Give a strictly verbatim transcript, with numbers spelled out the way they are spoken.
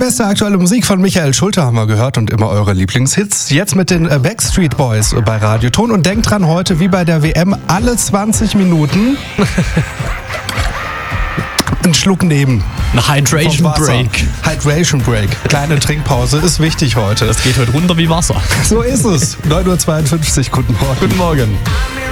beste aktuelle Musik von Michael Schulte haben wir gehört und immer eure Lieblingshits. Jetzt mit den Backstreet Boys bei Radio Ton. Und denkt dran, heute wie bei der W M alle zwanzig Minuten einen Schluck nehmen. Eine Hydration Break. Hydration Break. Kleine Trinkpause ist wichtig heute. Das geht heute runter wie Wasser. So ist es. neun Uhr zweiundfünfzig. Guten Morgen. Guten Morgen.